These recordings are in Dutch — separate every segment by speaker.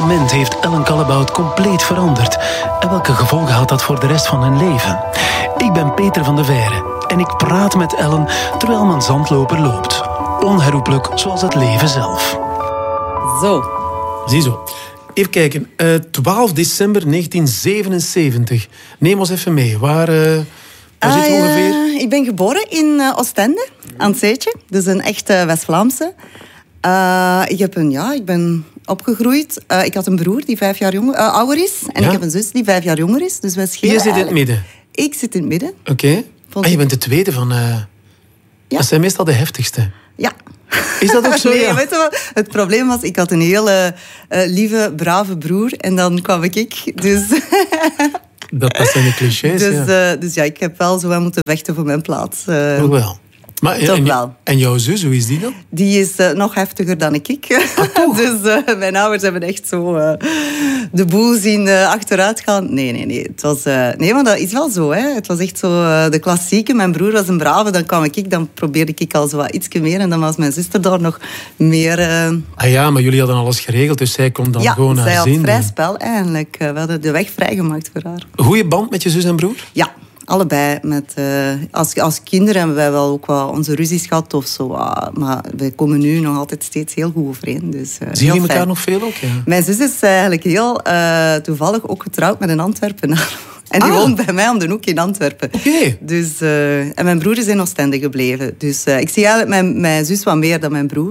Speaker 1: moment heeft Ellen Callebaut compleet veranderd? En welke gevolgen had dat voor de rest van hun leven? Ik ben Peter van de Veire en ik praat met Ellen terwijl mijn zandloper loopt. Onherroepelijk zoals het leven zelf.
Speaker 2: Zo.
Speaker 3: Ziezo. Even kijken. 12 december 1977. Neem ons even mee. Waar zit je ongeveer?
Speaker 2: Ik ben geboren in Oostende, aan het Zeetje. Dus een echte West-Vlaamse. Ik ben opgegroeid. Ik had een broer die 5 jaar ouder is. En ik heb een zus die 5 jaar jonger is. Dus wij schelen.
Speaker 3: Je zit in het midden?
Speaker 2: Ik zit in het midden.
Speaker 3: Oké. Je bent de tweede van...
Speaker 2: Ja.
Speaker 3: Dat zijn meestal de heftigste.
Speaker 2: Ja.
Speaker 3: Is dat ook zo?
Speaker 2: Nee,
Speaker 3: ja?
Speaker 2: weet je wat? Het probleem was, ik had een hele lieve, brave broer. En dan kwam ik. Dus...
Speaker 3: Dat zijn de clichés,
Speaker 2: dus ik heb wel zo wel moeten vechten voor mijn plaats.
Speaker 3: Ook wel. Maar,
Speaker 2: Toch wel.
Speaker 3: En jouw zus, hoe is die dan?
Speaker 2: Die is nog heftiger dan ik. Dus mijn ouders hebben echt zo de boel zien achteruit gaan. Nee. Het was, maar dat is wel zo. Hè. Het was echt zo de klassieke. Mijn broer was een brave, dan kwam ik. Dan probeerde ik al zo wat ietsje meer. En dan was mijn zuster daar nog meer...
Speaker 3: maar jullie hadden alles geregeld, dus zij kon dan gewoon naar zin.
Speaker 2: Ja, zij had vrij spel eigenlijk. We hadden de weg vrijgemaakt voor haar.
Speaker 3: Goeie band met je zus en broer?
Speaker 2: Ja. Allebei. Als kinderen hebben wij wel ook wel onze ruzies gehad of zo. Maar wij komen nu nog altijd steeds heel goed overeen. Dus,
Speaker 3: zien jullie elkaar nog veel ook? Ja?
Speaker 2: Mijn zus is eigenlijk heel toevallig ook getrouwd met een Antwerpenaar. En die woont bij mij om de hoek in Antwerpen.
Speaker 3: Oké.
Speaker 2: Dus, en mijn broer is in Oostende gebleven. Dus ik zie eigenlijk mijn zus wat meer dan mijn broer.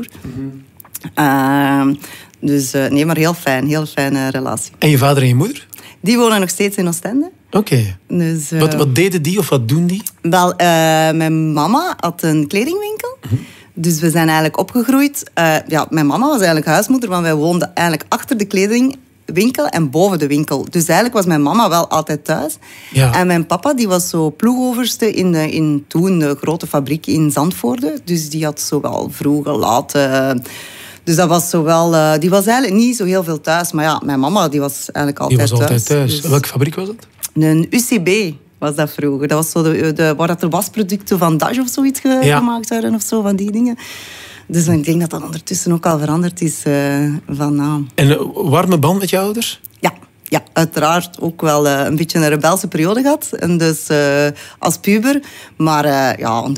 Speaker 2: Maar heel fijne relatie.
Speaker 3: En je vader en je moeder?
Speaker 2: Die wonen nog steeds in Oostende.
Speaker 3: Oké.
Speaker 2: Dus,
Speaker 3: wat deden die of wat doen die?
Speaker 2: Wel, mijn mama had een kledingwinkel. Dus we zijn eigenlijk opgegroeid. Mijn mama was eigenlijk huismoeder, want wij woonden eigenlijk achter de kledingwinkel en boven de winkel. Dus eigenlijk was mijn mama wel altijd thuis.
Speaker 3: Ja.
Speaker 2: En mijn papa die was zo ploegoverste in toen de grote fabriek in Zandvoorde. Dus die had zo wel vroeg, laat... Dus dat was zo wel... die was eigenlijk niet zo heel veel thuis. Maar ja, mijn mama die was eigenlijk altijd thuis.
Speaker 3: Die was altijd thuis.
Speaker 2: Dus...
Speaker 3: Welke fabriek was dat?
Speaker 2: Een UCB was dat vroeger. Dat was zo waar dat er wasproducten van Dash of zoiets gemaakt werden. Of zo, van die dingen. Dus ik denk dat dat ondertussen ook al veranderd is van naam.
Speaker 3: En een warme band met je ouders?
Speaker 2: Ja, uiteraard ook wel een beetje een rebelse periode gehad. En dus als puber. Maar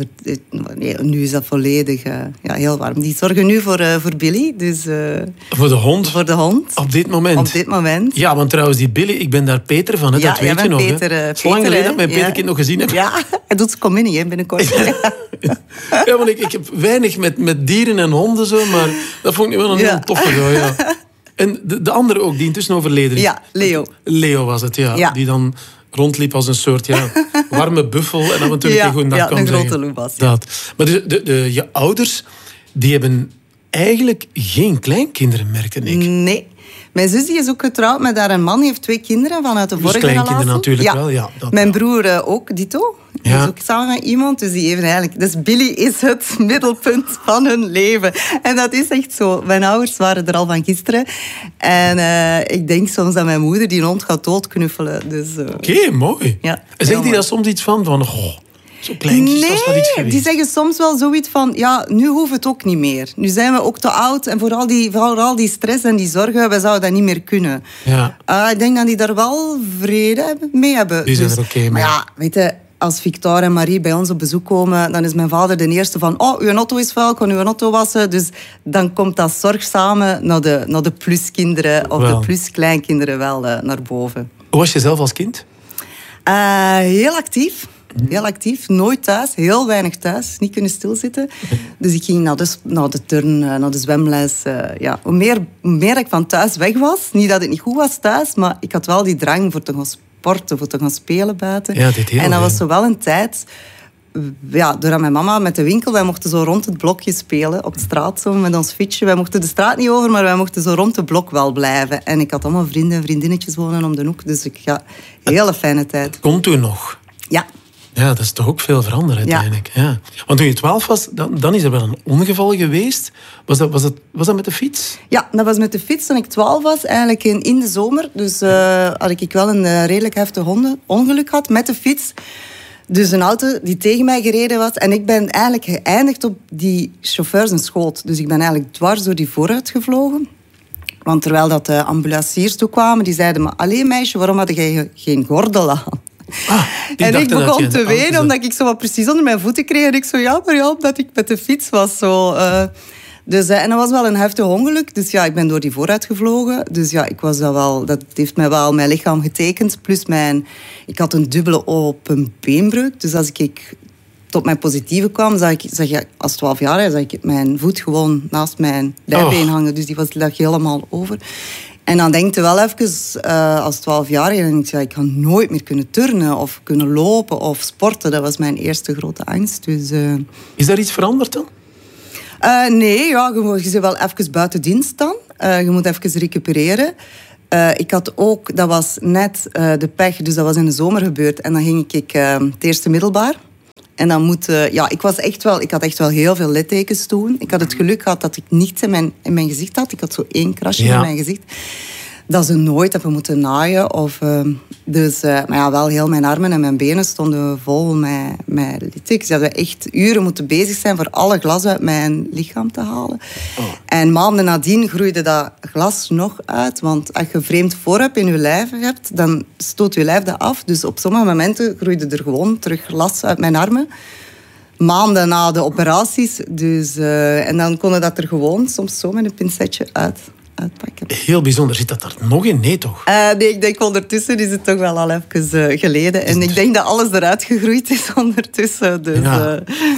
Speaker 2: nu is dat volledig heel warm. Die zorgen nu voor Billy. Dus,
Speaker 3: voor de hond?
Speaker 2: Voor de hond.
Speaker 3: Op dit moment?
Speaker 2: Op dit moment.
Speaker 3: Ja, want trouwens, die Billy, ik ben daar Peter van. Hè? Dat weet je nog.
Speaker 2: Peter,
Speaker 3: Het is lang geleden dat ik mijn Peterkind nog gezien heb.
Speaker 2: Ja, hij doet zijn communie binnenkort.
Speaker 3: Ja, want ik heb weinig met dieren en honden, zo, maar dat vond ik wel een heel toffe. Zo, ja. En de andere ook, die intussen overleden is.
Speaker 2: Ja, Leo.
Speaker 3: Leo was het, ja. Die dan rondliep als een soort warme buffel en af en toe een goede dag kan zeggen.
Speaker 2: Ja, een grote loebas.
Speaker 3: Dat. Maar dus je ouders, die hebben eigenlijk geen kleinkinderen, merkte ik.
Speaker 2: Nee. Mijn zus die is ook getrouwd met haar man. Die heeft 2 kinderen vanuit de vorige relatie.
Speaker 3: Kleinkinderen natuurlijk wel, ja.
Speaker 2: Mijn broer ook, dito. Die is ook samen met iemand. Dus die even eigenlijk... Dus Billy is het middelpunt van hun leven. En dat is echt zo. Mijn ouders waren er al van gisteren. En ik denk soms dat mijn moeder die hond gaat doodknuffelen. Dus,
Speaker 3: Oké, mooi.
Speaker 2: Ja,
Speaker 3: en zegt die daar soms iets van? Zo kleintjes, dat is wel iets geweest.
Speaker 2: Die zeggen soms wel zoiets van... Ja, nu hoeft het ook niet meer. Nu zijn we ook te oud. En vooral die stress en die zorgen, we zouden dat niet meer kunnen.
Speaker 3: Ja.
Speaker 2: Ik denk dat die daar wel vrede mee hebben.
Speaker 3: Die zijn er oké mee.
Speaker 2: Maar ja, weet je... Als Victor en Marie bij ons op bezoek komen, dan is mijn vader de eerste van... Oh, uw auto is vuil, kan uw auto wassen? Dus dan komt dat zorg samen naar de pluskinderen of de pluskleinkinderen wel naar boven.
Speaker 3: Hoe was je zelf als kind?
Speaker 2: Heel actief. Heel actief, nooit thuis, heel weinig thuis, niet kunnen stilzitten. Dus ik ging naar de turn, naar de zwemles. Hoe meer ik van thuis weg was, niet dat het niet goed was thuis, maar ik had wel die drang voor te gaan sporten, voor te gaan spelen buiten.
Speaker 3: Ja, dit heel
Speaker 2: en dat
Speaker 3: veel.
Speaker 2: was zo wel een tijd... doordat mijn mama met de winkel, wij mochten zo rond het blokje spelen op de straat, zo met ons fietsje. Wij mochten de straat niet over, maar wij mochten zo rond het blok wel blijven. En ik had allemaal vrienden en vriendinnetjes wonen om de hoek. Dus hele fijne tijd.
Speaker 3: Kon toen nog?
Speaker 2: Ja.
Speaker 3: Ja, dat is toch ook veel veranderd uiteindelijk. Ja. Want toen je 12 was, dan is er wel een ongeval geweest. Was dat met de fiets?
Speaker 2: Ja, dat was met de fiets toen ik 12 was, eigenlijk in de zomer. Dus had ik wel een redelijk heftig ongeluk gehad met de fiets. Dus een auto die tegen mij gereden was. En ik ben eigenlijk geëindigd op die chauffeur zijn schoot. Dus ik ben eigenlijk dwars door die vooruit gevlogen. Want terwijl dat de ambulanciers toe kwamen, die zeiden me... Allee meisje, waarom had jij geen gordel aan? En ik begon te wenen, omdat ik zo wat precies onder mijn voeten kreeg. En ik zo, ja, omdat ik met de fiets was. Zo, en dat was wel een heftig ongeluk. Dus ja, ik ben door die vooruit gevlogen. Dus ja, ik was dat heeft mij wel mijn lichaam getekend. Plus ik had een dubbele open beenbreuk. Dus als ik tot mijn positieve kwam, zag je als 12-jarige zag ik mijn voet gewoon naast mijn dijbeen hangen. Dus die lag helemaal over. En dan denk je wel even, als 12-jarige, en ik ga nooit meer kunnen turnen of kunnen lopen of sporten. Dat was mijn eerste grote angst. Dus,
Speaker 3: Is daar iets veranderd dan?
Speaker 2: Nee, ja, je zit wel even buiten dienst dan. Je moet even recupereren. Ik had ook, dat was net de pech, dus dat was in de zomer gebeurd. En dan ging ik het eerste middelbaar. En dan ik had echt wel heel veel littekens toen. Ik had het geluk gehad dat ik niets in mijn gezicht had. Ik had zo 1 krasje in mijn gezicht. Dat ze nooit hebben moeten naaien. Maar ja, wel heel mijn armen en mijn benen stonden vol met littekens. Ze hadden echt uren moeten bezig zijn voor alle glas uit mijn lichaam te halen. Oh. En maanden nadien groeide dat glas nog uit. Want als je vreemd voorwerp in je lijf hebt, dan stoot je lijf dat af. Dus op sommige momenten groeide er gewoon terug glas uit mijn armen. Maanden na de operaties. Dus, en dan konden dat er gewoon soms zo met een pincetje uitpakken.
Speaker 3: Heel bijzonder. Zit dat er nog in? Nee, toch?
Speaker 2: Nee, ik denk ondertussen is het toch wel al even geleden. En ik denk dat alles eruit gegroeid is ondertussen. Dus,